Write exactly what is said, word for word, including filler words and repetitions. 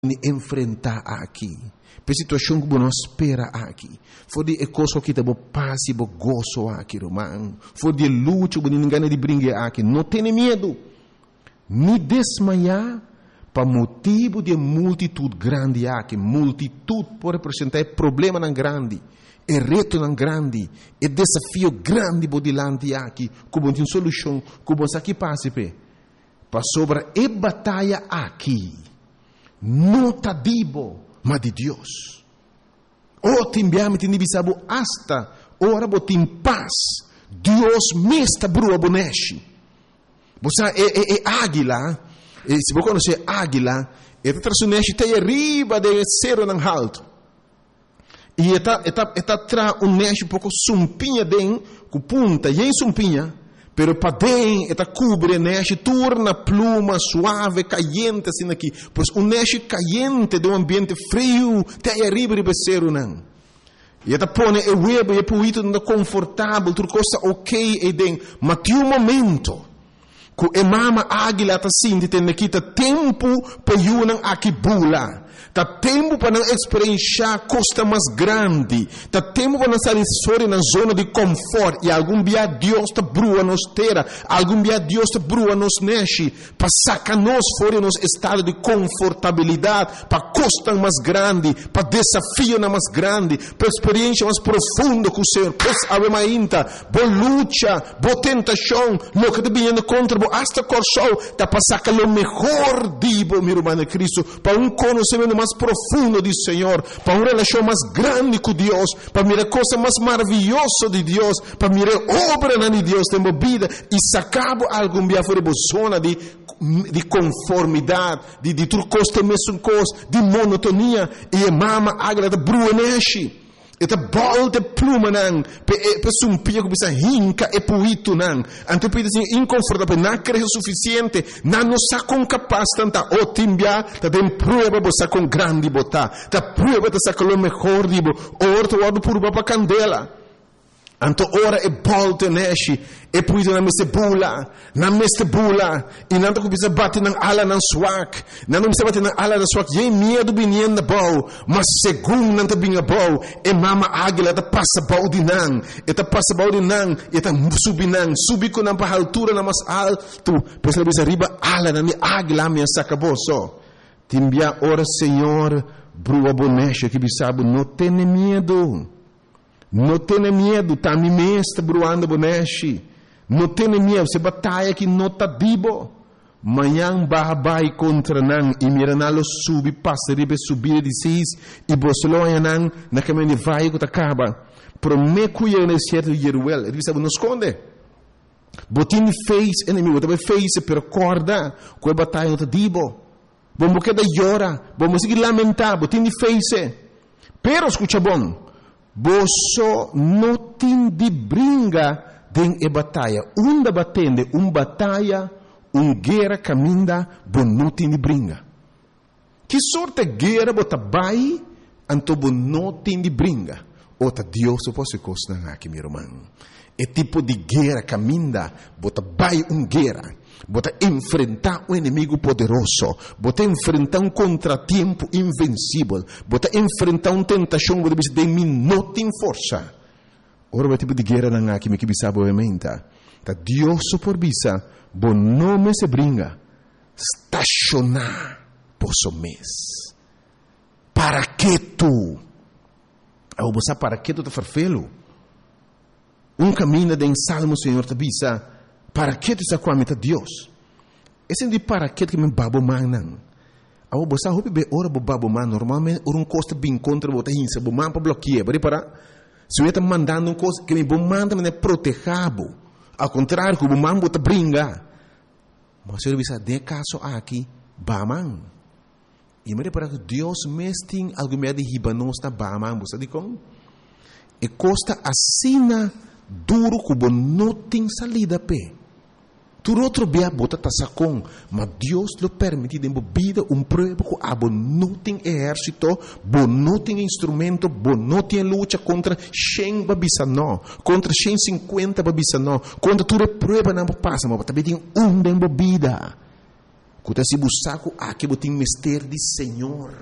enfrentar aqui. Para a situação que você espera aqui. Foi de coisa que você passa e gozo aqui, irmão. Foi de luta que você não ganha de brincar aqui. Não tenha medo. Nem desmaiar para motivo de multitude grande aqui. Multitude pode representar problema não grande. É reto não grande. É desafio grande por delante aqui. Como tem solução. Como você aqui passa. Para sobre a batalha aqui. Não está dibo. Mas de Deus. Oh, te enviamos, te enviamos hasta ora bote em paz. Deus me está brua boneche. Você é, é, é águila. E se você conhece águila, é traçoneche tem arriba de cero não alto. E está está está tra um neche pouco sumpinha den com punta e em sumpinha. Pero para dentro, esta cubre neche, torna pluma suave, caliente assim aqui. Pois um neche caliente de um ambiente frio, tem arriba de becero não. E esta põe o web e o puito não confortável, tudo coisa ok e dentro. Mas tem um momento, que a mama águila está assim, tem aqui tempo para ir aqui bula. Tá tempo para não experienciar costa mais grande. Tá tempo para não sair fora na zona de conforto. E algum dia Deus está brua nos terra. Algum dia Deus está brua nos neche. Para sacar nós fora nos estado de confortabilidade. Para costa mais grande. Para desafio mais grande. Para experiência mais profunda com o Senhor. Pois ave mainta. Boa luta. Boa tentação. Lo que está vindo contra. Boa hasta corção. Tá para sacar o melhor dibo, meu irmão Cristo. Para um conhecimento mais profundo do Senhor, para uma relação mais grande com Deus, para mirar coisa mais maravilhosa de Deus, para mirar obra de Deus na vida e sacar algum dia fora da zona de, de conformidade, de, de tudo coisa, mesmo coisa, de monotonia, e a mama agrada bruaneche. Ita volta pluma nang pe pe sumpia que bisa hinca e puito nang ante pe assim inconfortável não creio suficiente não nos sacam capaz tanta o timbia ta tem prova você com grande botar ta prova ta saca o melhor dibo orto ordo por baba candela anto ora e volte neshi e puito na meste bula na meste bula e não que bisa bate nang ala nang swak não bisa bate nang ala nang swak ye medo binien na bau mas segundo não ta binga bau e mama águila ta passa bau de nang e ta passa bau de nang e ta subi nang subi com na altura na mas alto pois ela bisa riba ala na mi águila me saca boso timbia ora Senhor brua bonecha que bisabo não tem medo. Não tenha medo, tá me mestre bruando boneche. Não tenha medo, você batalha que não tá dibo. Manhã babai contra nan e miranalo subi passa ribe subir de seis e bosloia nan na caminho vai que tá acaba. Prometo eu nesse certo Jeruel, ele sabe não esconde. Botin fez inimigo, também fez per corda, que batalha não tá dibo. Vamos que da llora, vamos seguir lamentar, botin fez. Pero escucha bom. Boso não tem de brinca den e batalha. Um da batende, um batalha, um guerra caminda, bom não tem de brinca. Que sorte guerra bota bai, anto bom não tem de brinca. Ota Deus se fosse coisa aqui, meu irmão. É tipo de guerra caminda, bota bai um guerra. Bota enfrentar um inimigo poderoso. Bota enfrentar um contratempo invencível. Bota enfrentar uma tentação que de mim não tem força. Ora, o tipo de guerra não há que me que bisa obviamente. Tá Deus por bisa, bom nome se brinca. Estacionar posso mês. Para que tu? Ao você para que tu te farfelo? Um caminho de salmo, Senhor, te bisa. Para que tu está com a meta Deus? Esse é de para que que me babo man não. Ao você hope be ora bo babo man normalmente um costa bem contra bota hinsa bo man para bloquear, bari para se eu está mandando um coisa que me bo manda me protegabo. Ao contrário, que bo man bota brinca. Mas eu bisa de caso aqui ba man. E me para que Deus mesting algo me de hibanos na ba man, você diz e costa assina duro que bo não tem salida pe. Tu outro bia bota tasacon, mas Deus lo permite de vida um prova que abo não tem exército, bo não tem instrumento, bo não tem luta contra cem babisa não, contra cento e cinquenta babisa não, contra tu prova não passa, mas também tem um de vida. Kuta si busaku, aqui botim mistério de Senhor.